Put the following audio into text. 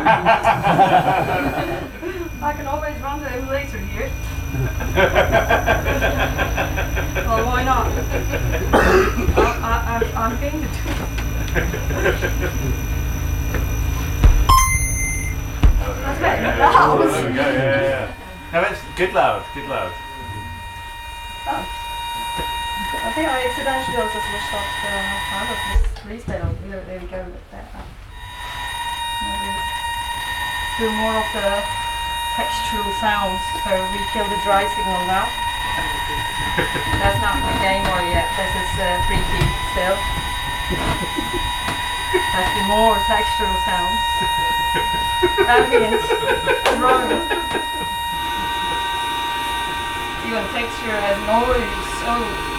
I can always run the emulator here. Well, why not? I'm going to do That's better than that. There we go, yeah. No, it's good loud, good loud. Oh. I think I accidentally also switched off the sound of this replay. There we go. Maybe do more of the textural sounds. So we kill the dry signal now. That's not the gamer yet. This is freaky still. That's the more textural sounds. Ambient, drone. Even texture as noise. Oh.